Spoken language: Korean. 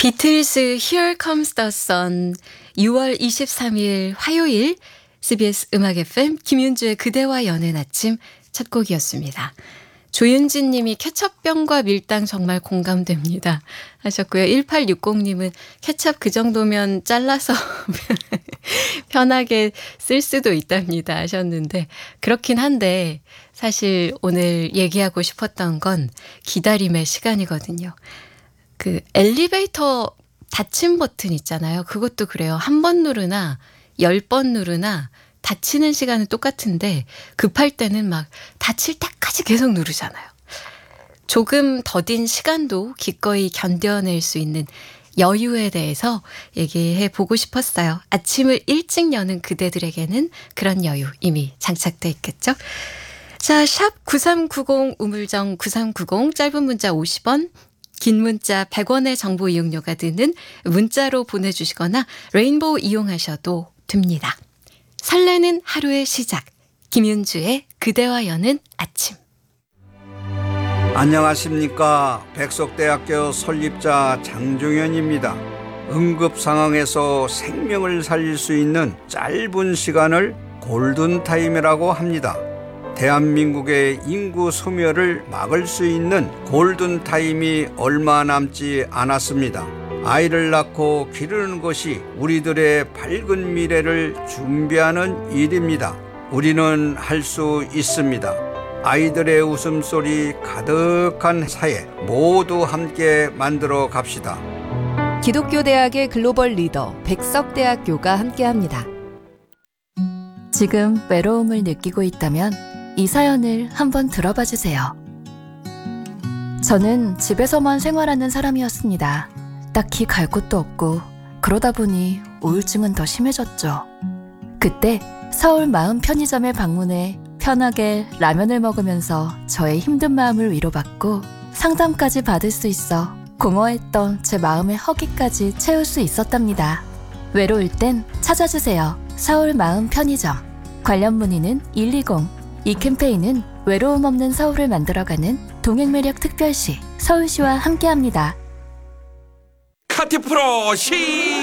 비틀스 Here Comes the Sun 6월 23일 화요일 CBS 음악 FM 김윤주의 그대와 여는 아침 첫 곡이었습니다. 조윤진 님이 케첩병과 밀당 정말 공감됩니다 하셨고요. 1860님은 케첩 그 정도면 잘라서 편하게 쓸 수도 있답니다 하셨는데 그렇긴 한데 사실 오늘 얘기하고 싶었던 건 기다림의 시간이거든요. 그 엘리베이터 닫힘 버튼 있잖아요. 그것도 그래요. 한 번 누르나 10번 누르나 닫히는 시간은 똑같은데 급할 때는 막 닫힐 때까지 계속 누르잖아요. 조금 더딘 시간도 기꺼이 견뎌낼 수 있는 여유에 대해서 얘기해 보고 싶었어요. 아침을 일찍 여는 그대들에게는 그런 여유 이미 장착돼 있겠죠. 자, 샵 9390 우물정 9390 짧은 문자 50원 긴 문자 100원의 정보 이용료가 드는 문자로 보내주시거나 레인보우 이용하셔도 됩니다. 설레는 하루의 시작 김윤주의 그대와 여는 아침. 안녕하십니까. 백석대학교 설립자 장종현입니다. 응급 상황에서 생명을 살릴 수 있는 짧은 시간을 골든타임이라고 합니다. 대한민국의 인구 소멸을 막을 수 있는 골든타임이 얼마 남지 않았습니다. 아이를 낳고 기르는 것이 우리들의 밝은 미래를 준비하는 일입니다. 우리는 할 수 있습니다. 아이들의 웃음소리 가득한 사회 모두 함께 만들어 갑시다. 기독교 대학의 글로벌 리더 백석대학교가 함께합니다. 지금 외로움을 느끼고 있다면 이 사연을 한번 들어봐 주세요. 저는 집에서만 생활하는 사람이었습니다. 딱히 갈 곳도 없고 그러다 보니 우울증은 더 심해졌죠. 그때 서울 마음 편의점에 방문해 편하게 라면을 먹으면서 저의 힘든 마음을 위로받고 상담까지 받을 수 있어 공허했던 제 마음의 허기까지 채울 수 있었답니다. 외로울 땐 찾아주세요. 서울 마음 편의점. 관련 문의는 120. 이 캠페인은 외로움 없는 서울을 만들어가는 동행매력 특별시 서울시와 함께합니다. 카티프로 시